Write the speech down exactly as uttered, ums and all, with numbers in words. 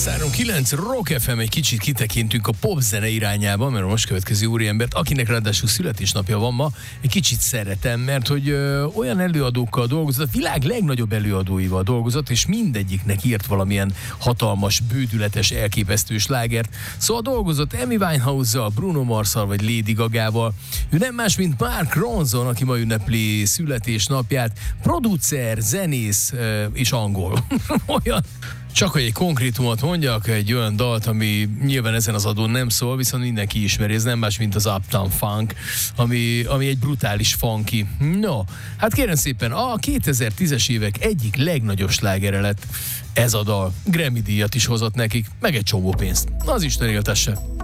száz három kilenc Rock ef em, egy kicsit kitekintünk a popzene irányába, mert a most következő úriembert, akinek ráadásul születésnapja van ma, egy kicsit szeretem, mert hogy ö, olyan előadókkal dolgozott, a világ legnagyobb előadóival dolgozott, és mindegyiknek írt valamilyen hatalmas, bődületes, elképesztő slágert. Szóval dolgozott Amy Winehouse-zal, Bruno Mars-szal vagy Lady Gagával. Ő nem más, mint Mark Ronson, aki ma ünnepli születésnapját, producer, zenész ö, és angol. Olyan. Csak hogy egy konkrétumot mondjak, egy olyan dalt, ami nyilván ezen az adón nem szól, viszont mindenki ismeri, ez nem más, mint az Uptown Funk, ami, ami egy brutális funky. No, hát kérem szépen, a kétezer-tízes évek egyik legnagyobb slágere lett ez a dal. Grammy díjat is hozott nekik, meg egy csomó pénzt. Az Isten éltesse!